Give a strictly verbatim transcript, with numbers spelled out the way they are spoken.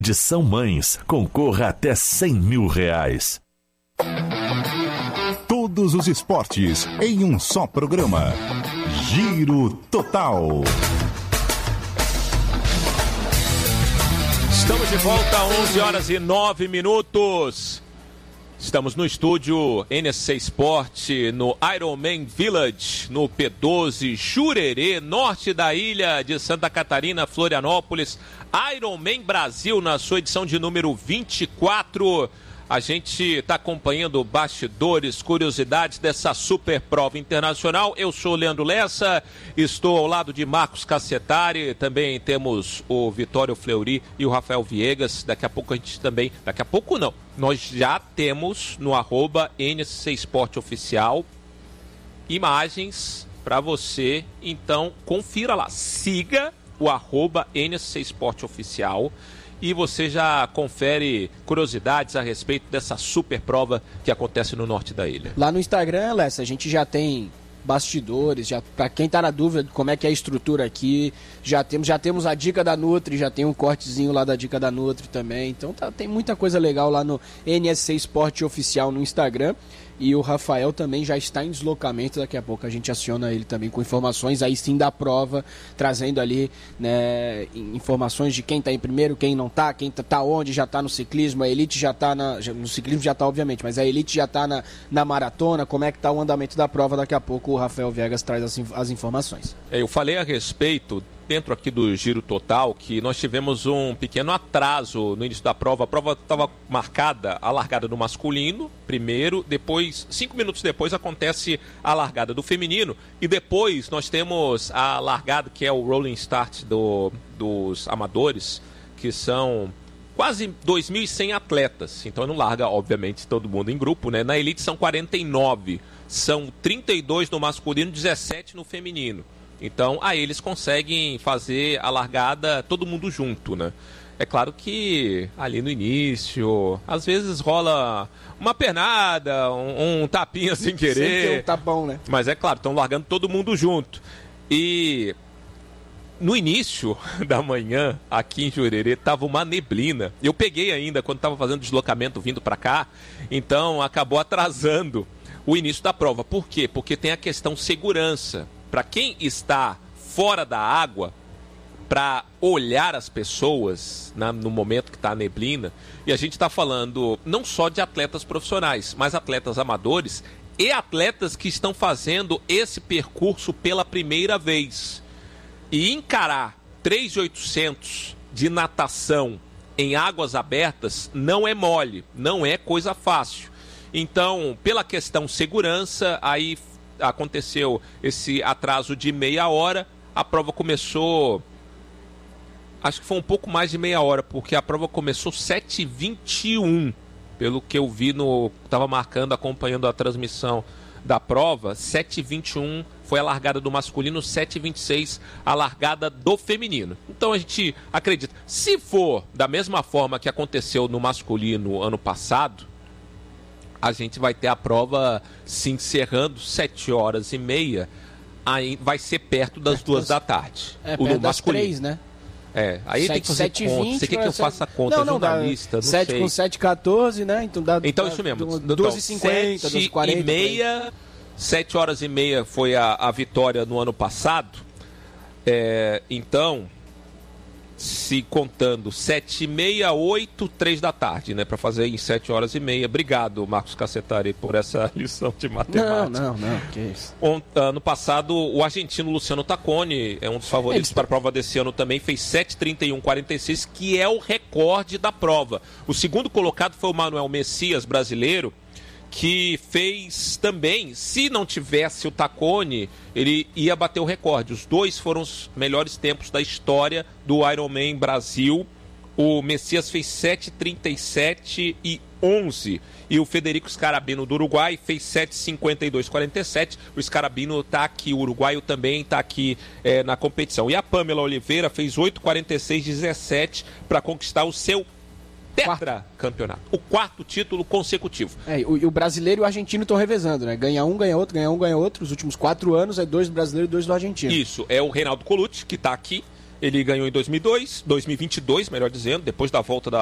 de São Mães, concorra até cem mil reais. Todos os esportes em um só programa. Giro Total. Estamos de volta às onze horas e nove minutos. Estamos no estúdio N S C Sport, no Ironman Village, no P doze, Jurerê, norte da ilha de Santa Catarina, Florianópolis. Ironman Brasil, na sua edição de número vinte e quatro. A gente está acompanhando bastidores, curiosidades dessa super prova internacional. Eu sou o Leandro Lessa, estou ao lado de Marcos Cassetari, também temos o Vitório Fleury e o Rafael Viegas. Daqui a pouco a gente também, daqui a pouco não, nós já temos no arroba N S C Sport Oficial imagens para você, então confira lá, siga o arroba N S C Sport Oficial. E você já confere curiosidades a respeito dessa super prova que acontece no norte da ilha. Lá no Instagram, Lessa, a gente já tem bastidores, já, para quem tá na dúvida de como é que é a estrutura aqui, já temos, já temos a dica da Nutri, já tem um cortezinho lá da dica da Nutri também. Então tá, tem muita coisa legal lá no N S C Sport Oficial no Instagram. E o Rafael também já está em deslocamento, daqui a pouco a gente aciona ele também com informações aí sim da prova, trazendo ali, né, informações de quem está em primeiro, quem não está, quem está onde, já está no ciclismo, a elite já está no ciclismo já está obviamente, mas a elite já está na, na maratona, como é que está o andamento da prova, daqui a pouco o Rafael Viegas traz as, as informações. Eu falei a respeito, dentro aqui do Giro Total, que nós tivemos um pequeno atraso no início da prova. A prova estava marcada, a largada do masculino, primeiro, depois, cinco minutos depois, acontece a largada do feminino, e depois nós temos a largada, que é o rolling start do, dos amadores, que são quase dois mil e cem atletas, então não larga, obviamente, todo mundo em grupo, né? Na elite são quarenta e nove, são trinta e dois no masculino, dezessete no feminino. Então, aí eles conseguem fazer a largada todo mundo junto, né? É claro que ali no início, às vezes rola uma pernada, um, um tapinha sem querer. Sem ter um tapão, né? Mas é claro, estão largando todo mundo junto. E no início da manhã, aqui em Jurerê, estava uma neblina. Eu peguei ainda quando estava fazendo deslocamento vindo para cá, então acabou atrasando o início da prova. Por quê? Porque tem a questão segurança. Para quem está fora da água, para olhar as pessoas, né, no momento que está a neblina, e a gente está falando não só de atletas profissionais, mas atletas amadores e atletas que estão fazendo esse percurso pela primeira vez. E encarar três mil e oitocentos de natação em águas abertas não é mole, não é coisa fácil. Então, pela questão segurança, aí aconteceu esse atraso de meia hora, a prova começou, acho que foi um pouco mais de meia hora, porque a prova começou sete e vinte e um, pelo que eu vi, no estava marcando, acompanhando a transmissão da prova, sete e vinte e um foi a largada do masculino, sete e vinte e seis a largada do feminino. Então a gente acredita, se for da mesma forma que aconteceu no masculino ano passado, a gente vai ter a prova se encerrando sete horas e meia, aí vai ser perto das perto duas das, da tarde. É, o perto das masculino. três, né? É, aí sete, tem que fazer sete, conta. vinte, Você quer que eu faça conta? Não, não, jornalista, não sete sei. com sete, quatorze, né? Então dá. Então dá, isso mesmo. duas e cinquenta, duas e quarenta. e meia, sete horas e meia foi a, a vitória no ano passado. É, então, se contando sete e meia, oito, três da tarde, né? Para fazer em sete horas e meia. Obrigado, Marcos Cassetari, por essa lição de matemática. Não, não, não, que isso. Ano passado, o argentino Luciano Tacconi, é um dos favoritos Eles... para a prova desse ano também, fez sete e trinta e um, quarenta e seis, que é o recorde da prova. O segundo colocado foi o Manuel Messias, brasileiro, que fez também, se não tivesse o Tacconi, ele ia bater o recorde. Os dois foram os melhores tempos da história do Ironman Brasil. O Messias fez sete e trinta e sete e onze. E o Federico Scarabino do Uruguai fez sete e cinquenta e dois, quarenta e sete. O Scarabino está aqui, o uruguaio também está aqui é, na competição. E a Pamela Oliveira fez oito e quarenta e seis, dezessete para conquistar o seu tetracampeonato. O quarto título consecutivo. É, o, o brasileiro e o argentino estão revezando, né? Ganha um, ganha outro, ganha um, ganha outro. Os últimos quatro anos é dois do brasileiro e dois do argentino. Isso, é o Reinaldo Colucci, que está aqui. Ele ganhou em dois mil e dois, dois mil e vinte e dois, melhor dizendo, depois da volta da